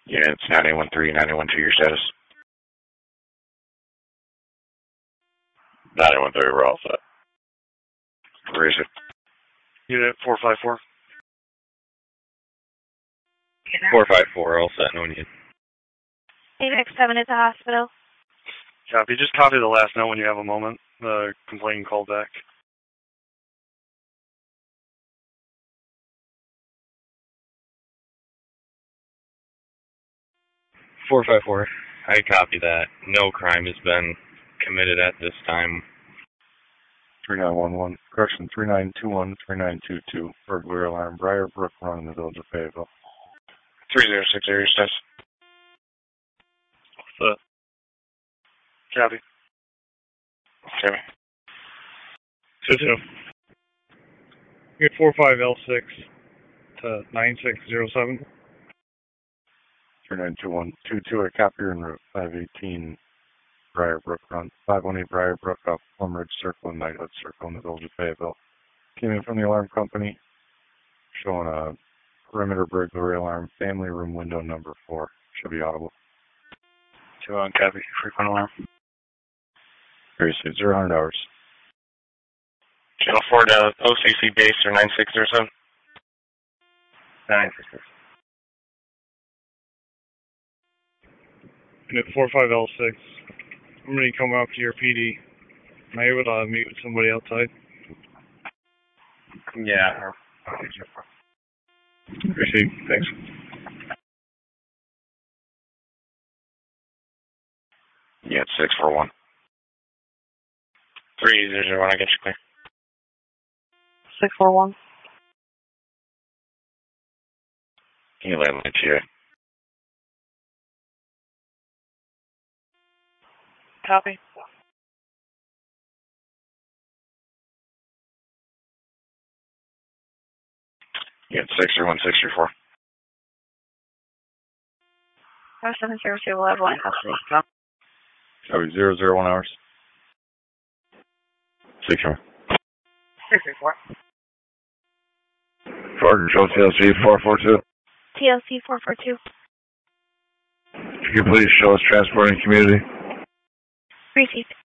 Units 913, 912, your status. 913, we're all set. Where is it? Unit 454. 454, all set, no need. Unit 7 at the hospital. Copy. Just copy the last note when you have a moment. The complainant called back. .454, I copy that. No crime has been committed at this time. 3911, correction, 3921, 3922, burglary alarm, Briar Brook Run in the village of Fayetteville. 3060, your status. Set. Copy. Copy. 2-2. Unit 45L6 to 9607. 3921, 22, I copy you en route, 518 Briar Brook Run, 518 Briar Brook up Plum Ridge Circle and Knighthood Circle in the village of Fayetteville. Came in from the alarm company, showing a perimeter burglary alarm, family room window number 4. Should be audible. 2-1, copy. Frequent alarm. Very soon, 0 hours. Channel 4 to OCC base or 9607. 966. Unit 45L6. I'm ready to come out to your PD. Am I able to meet with somebody outside? Yeah. Appreciate it. Thanks. Yeah, 641. 3001, I get you clear. 641. Can you land to you? Copy. Yeah, 631, 634. 702 will have one custody. Copy, 001 hours. 634. 634. Fire Control TLC 442. TLC 442. If you could please show us transporting community. Received.